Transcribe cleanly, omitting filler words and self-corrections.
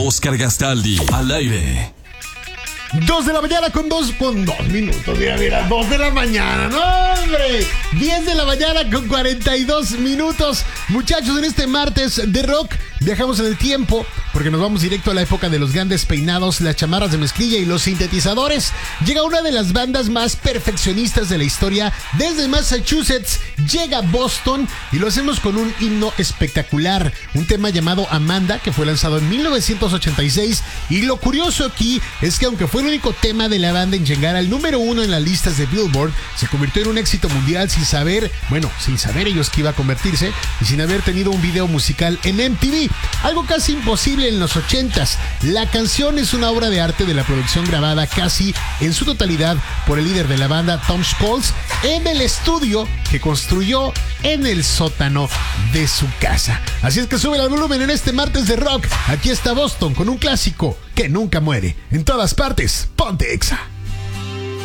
Oscar Gastaldi, al aire. 2 de la mañana con dos minutos. Mira, 2 de la mañana, no, hombre. 10 de la mañana con 42 minutos. Muchachos, en este martes de rock viajamos en el tiempo porque nos vamos directo a la época de los grandes peinados, las chamarras de mezclilla y los sintetizadores. Llega una de las bandas más perfeccionistas de la historia. Desde Massachusetts llega Boston y lo hacemos con un himno espectacular. Un tema llamado Amanda que fue lanzado en 1986. Y lo curioso aquí es que aunque fue el único tema de la banda en llegar al número 1 en las listas de Billboard, se convirtió en un éxito mundial sin saber ellos que iba a convertirse y sin haber tenido un video musical en MTV. Algo casi imposible en los 80s. La canción es una obra de arte de la producción grabada casi en su totalidad por el líder de la banda, Tom Scholz, en el estudio que construyó en el sótano de su casa. Así es que sube el volumen en este martes de rock. Aquí está Boston con un clásico que nunca muere. En todas partes, ponte Exa.